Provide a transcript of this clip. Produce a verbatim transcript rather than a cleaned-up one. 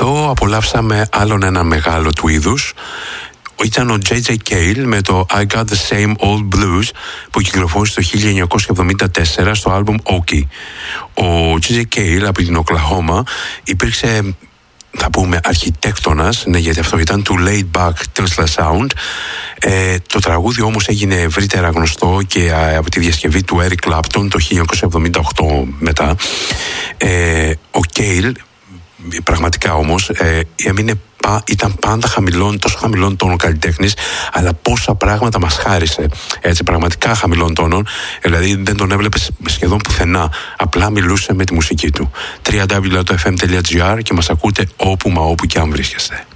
Εδώ απολαύσαμε άλλον ένα μεγάλο του είδους. Ήταν ο τζέι τζέι Cale με το I Got The Same Old Blues που κυκλοφόρησε το χίλια εννιακόσια εβδομήντα τέσσερα στο άλμπουμ Okie. Ο τζέι τζέι Cale από την Οκλαχώμα υπήρξε, θα πούμε, αρχιτέκτονας, ναι, γιατί αυτό ήταν του laid back Tesla Sound. Ε, το τραγούδι όμως έγινε ευρύτερα γνωστό και α, από τη διασκευή του Eric Clapton το χίλια εννιακόσια εβδομήντα οκτώ μετά. Ε, ο Cale πραγματικά όμως ε, έμεινε, ήταν πάντα χαμηλών, τόσο χαμηλών τόνων καλλιτέχνης, αλλά πόσα πράγματα μας χάρισε, έτσι, πραγματικά χαμηλών τόνων, δηλαδή δεν τον έβλεπες σχεδόν πουθενά, απλά μιλούσε με τη μουσική του. double-u double-u double-u τελεία εφ εμ τελεία τζι άρ και μας ακούτε όπου μα όπου και αν βρίσκεστε.